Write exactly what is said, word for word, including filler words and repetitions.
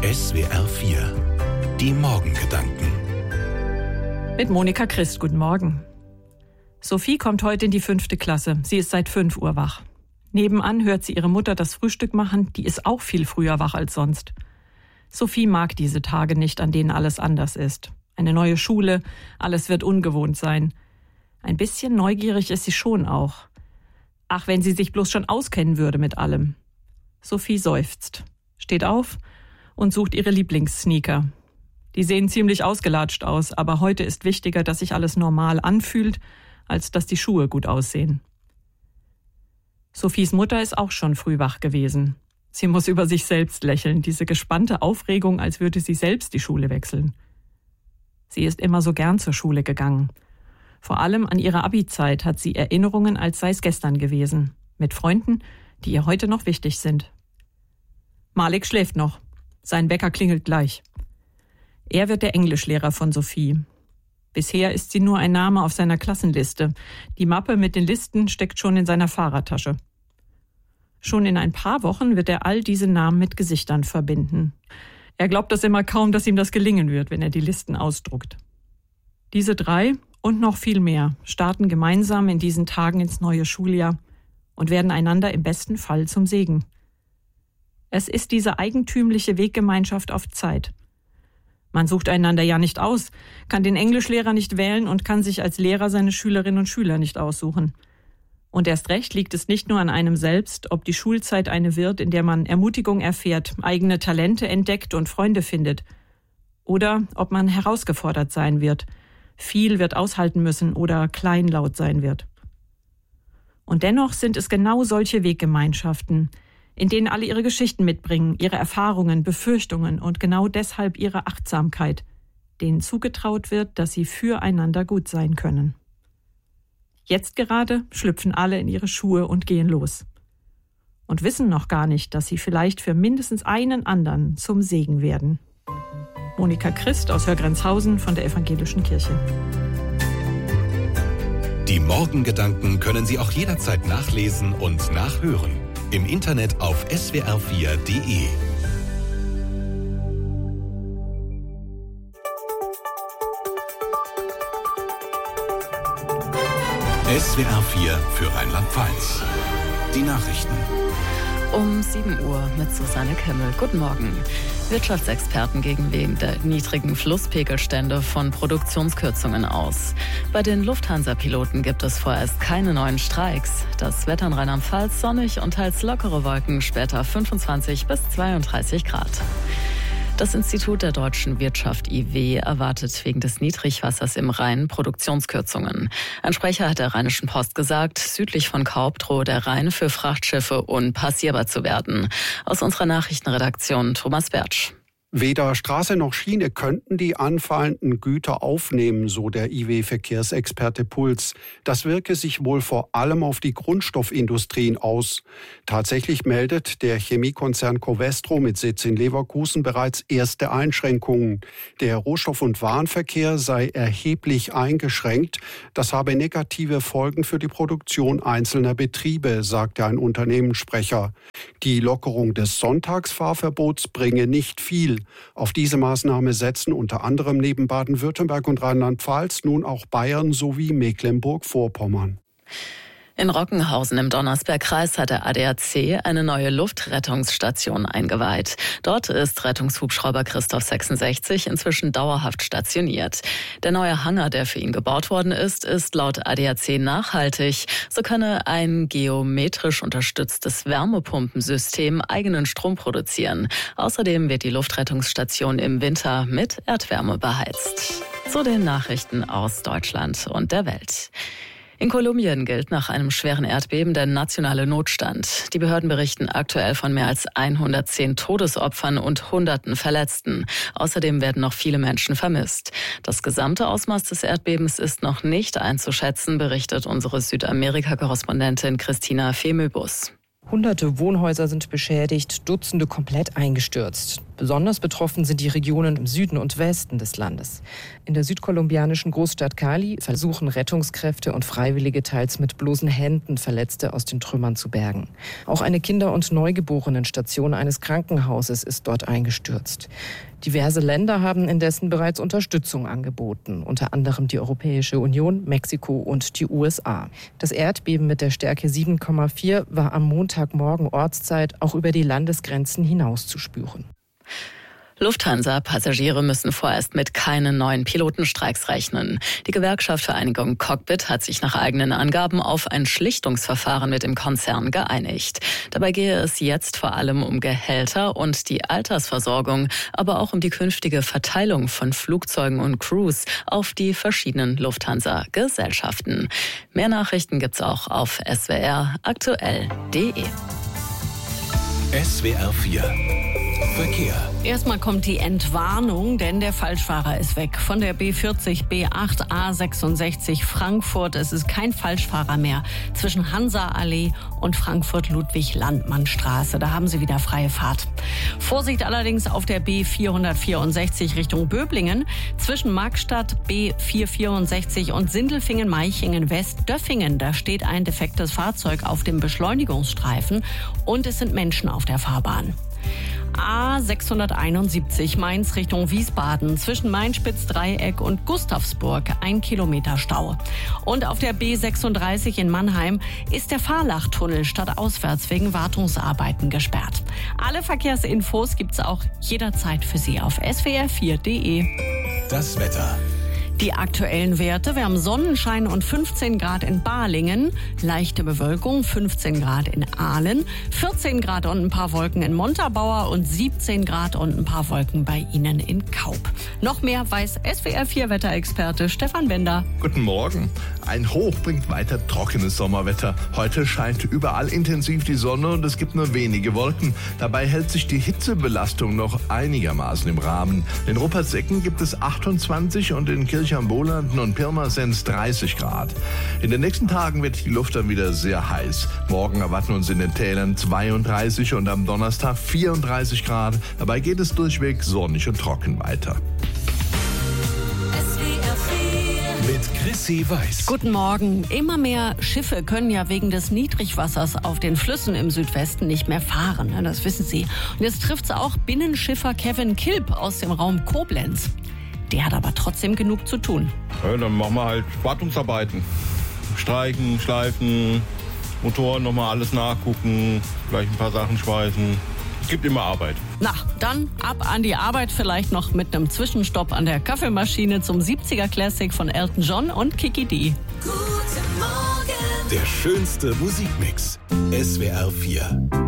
S W R vier. Die Morgengedanken. Mit Monika Christ, guten Morgen. Sophie kommt heute in die fünfte Klasse. Sie ist seit fünf Uhr wach. Nebenan hört sie ihre Mutter das Frühstück machen. Die ist auch viel früher wach als sonst. Sophie mag diese Tage nicht, an denen alles anders ist. Eine neue Schule, alles wird ungewohnt sein. Ein bisschen neugierig ist sie schon auch. Ach, wenn sie sich bloß schon auskennen würde mit allem. Sophie seufzt, steht auf und sucht ihre Lieblingssneaker. Die sehen ziemlich ausgelatscht aus, aber heute ist wichtiger, dass sich alles normal anfühlt, als dass die Schuhe gut aussehen. Sophies Mutter ist auch schon früh wach gewesen. Sie muss über sich selbst lächeln, diese gespannte Aufregung, als würde sie selbst die Schule wechseln. Sie ist immer so gern zur Schule gegangen. Vor allem an ihrer Abi-Zeit hat sie Erinnerungen, als sei es gestern gewesen. Mit Freunden, die ihr heute noch wichtig sind. Malik schläft noch. Sein Wecker klingelt gleich. Er wird der Englischlehrer von Sophie. Bisher ist sie nur ein Name auf seiner Klassenliste. Die Mappe mit den Listen steckt schon in seiner Fahrradtasche. Schon in ein paar Wochen wird er all diese Namen mit Gesichtern verbinden. Er glaubt das immer kaum, dass ihm das gelingen wird, wenn er die Listen ausdruckt. Diese drei und noch viel mehr starten gemeinsam in diesen Tagen ins neue Schuljahr und werden einander im besten Fall zum Segen. Es ist diese eigentümliche Weggemeinschaft auf Zeit. Man sucht einander ja nicht aus, kann den Englischlehrer nicht wählen und kann sich als Lehrer seine Schülerinnen und Schüler nicht aussuchen. Und erst recht liegt es nicht nur an einem selbst, ob die Schulzeit eine wird, in der man Ermutigung erfährt, eigene Talente entdeckt und Freunde findet. Oder ob man herausgefordert sein wird, viel wird aushalten müssen oder kleinlaut sein wird. Und dennoch sind es genau solche Weggemeinschaften, in denen alle ihre Geschichten mitbringen, ihre Erfahrungen, Befürchtungen und genau deshalb ihre Achtsamkeit, denen zugetraut wird, dass sie füreinander gut sein können. Jetzt gerade schlüpfen alle in ihre Schuhe und gehen los. Und wissen noch gar nicht, dass sie vielleicht für mindestens einen anderen zum Segen werden. Monika Christ aus Hörgrenzhausen von der Evangelischen Kirche. Die Morgengedanken können Sie auch jederzeit nachlesen und nachhören. Im Internet auf S W R vier Punkt de. S W R vier für Rheinland-Pfalz. Die Nachrichten. Um sieben Uhr mit Susanne Kemmel. Guten Morgen. Wirtschaftsexperten gehen wegen der niedrigen Flusspegelstände von Produktionskürzungen aus. Bei den Lufthansa-Piloten gibt es vorerst keine neuen Streiks. Das Wetter in Rheinland-Pfalz sonnig und teils lockere Wolken, später fünfundzwanzig bis zweiunddreißig Grad. Das Institut der deutschen Wirtschaft I W erwartet wegen des Niedrigwassers im Rhein Produktionskürzungen. Ein Sprecher hat der Rheinischen Post gesagt, südlich von Kaub drohe der Rhein für Frachtschiffe unpassierbar zu werden. Aus unserer Nachrichtenredaktion Thomas Bertsch. Weder Straße noch Schiene könnten die anfallenden Güter aufnehmen, so der I W-Verkehrsexperte Puls. Das wirke sich wohl vor allem auf die Grundstoffindustrien aus. Tatsächlich meldet der Chemiekonzern Covestro mit Sitz in Leverkusen bereits erste Einschränkungen. Der Rohstoff- und Warenverkehr sei erheblich eingeschränkt. Das habe negative Folgen für die Produktion einzelner Betriebe, sagte ein Unternehmenssprecher. Die Lockerung des Sonntagsfahrverbots bringe nicht viel. Auf diese Maßnahme setzen unter anderem neben Baden-Württemberg und Rheinland-Pfalz nun auch Bayern sowie Mecklenburg-Vorpommern. In Rockenhausen im Donnersbergkreis hat der A D A C eine neue Luftrettungsstation eingeweiht. Dort ist Rettungshubschrauber Christoph sechsundsechzig inzwischen dauerhaft stationiert. Der neue Hangar, der für ihn gebaut worden ist, ist laut A D A C nachhaltig. So könne ein geometrisch unterstütztes Wärmepumpensystem eigenen Strom produzieren. Außerdem wird die Luftrettungsstation im Winter mit Erdwärme beheizt. Zu den Nachrichten aus Deutschland und der Welt. In Kolumbien gilt nach einem schweren Erdbeben der nationale Notstand. Die Behörden berichten aktuell von mehr als hundertzehn Todesopfern und Hunderten Verletzten. Außerdem werden noch viele Menschen vermisst. Das gesamte Ausmaß des Erdbebens ist noch nicht einzuschätzen, berichtet unsere Südamerika-Korrespondentin Christina Femöbus. Hunderte Wohnhäuser sind beschädigt, Dutzende komplett eingestürzt. Besonders betroffen sind die Regionen im Süden und Westen des Landes. In der südkolumbianischen Großstadt Cali versuchen Rettungskräfte und Freiwillige teils mit bloßen Händen Verletzte aus den Trümmern zu bergen. Auch eine Kinder- und Neugeborenenstation eines Krankenhauses ist dort eingestürzt. Diverse Länder haben indessen bereits Unterstützung angeboten, unter anderem die Europäische Union, Mexiko und die U S A. Das Erdbeben mit der Stärke sieben Komma vier war am Montagmorgen Ortszeit auch über die Landesgrenzen hinaus zu spüren. Lufthansa-Passagiere müssen vorerst mit keinen neuen Pilotenstreiks rechnen. Die Gewerkschaft Vereinigung Cockpit hat sich nach eigenen Angaben auf ein Schlichtungsverfahren mit dem Konzern geeinigt. Dabei gehe es jetzt vor allem um Gehälter und die Altersversorgung, aber auch um die künftige Verteilung von Flugzeugen und Crews auf die verschiedenen Lufthansa-Gesellschaften. Mehr Nachrichten gibt's auch auf S W R aktuell punkt de. S W R vier Verkehr. Erstmal kommt die Entwarnung, denn der Falschfahrer ist weg. Von der B vierzig, B acht, A sechsundsechzig Frankfurt. Es ist kein Falschfahrer mehr zwischen Hansa-Allee und Frankfurt-Ludwig-Landmann-Straße. Da haben Sie wieder freie Fahrt. Vorsicht allerdings auf der B vierhundertvierundsechzig Richtung Böblingen. Zwischen Markstadt, B vierhundertvierundsechzig und Sindelfingen-Meichingen-West-Döffingen. Da steht ein defektes Fahrzeug auf dem Beschleunigungsstreifen und es sind Menschen auf der Fahrbahn. A sechshunderteinundsiebzig Mainz Richtung Wiesbaden zwischen Mainspitz-Dreieck und Gustavsburg ein Kilometer Stau. Und auf der B sechsunddreißig in Mannheim ist der Fahrlachtunnel stadtauswärts wegen Wartungsarbeiten gesperrt. Alle Verkehrsinfos gibt's auch jederzeit für Sie auf S W R vier punkt de. Das Wetter. Die aktuellen Werte, wir haben Sonnenschein und fünfzehn Grad in Balingen, leichte Bewölkung, fünfzehn Grad in Aalen, vierzehn Grad und ein paar Wolken in Montabaur und siebzehn Grad und ein paar Wolken bei Ihnen in Kaub. Noch mehr weiß S W R vier Wetterexperte Stefan Bender. Guten Morgen. Ein Hoch bringt weiter trockenes Sommerwetter. Heute scheint überall intensiv die Sonne und es gibt nur wenige Wolken. Dabei hält sich die Hitzebelastung noch einigermaßen im Rahmen. In Ruppertsecken gibt es achtundzwanzig und in Kirchheim-Bolanden und Pirmasens dreißig Grad. In den nächsten Tagen wird die Luft dann wieder sehr heiß. Morgen erwarten uns in den Tälern zweiunddreißig und am Donnerstag vierunddreißig Grad. Dabei geht es durchweg sonnig und trocken weiter. Mit Chrissy Weiß. Guten Morgen. Immer mehr Schiffe können ja wegen des Niedrigwassers auf den Flüssen im Südwesten nicht mehr fahren. Das wissen Sie. Und jetzt trifft es auch Binnenschiffer Kevin Kilp aus dem Raum Koblenz. Der hat aber trotzdem genug zu tun. Ja, dann machen wir halt Wartungsarbeiten. Streichen, schleifen, Motoren nochmal alles nachgucken, vielleicht ein paar Sachen schweißen. Es gibt immer Arbeit. Na, dann ab an die Arbeit, vielleicht noch mit einem Zwischenstopp an der Kaffeemaschine zum siebziger Classic von Elton John und Kiki D. Der schönste Musikmix. S W R vier.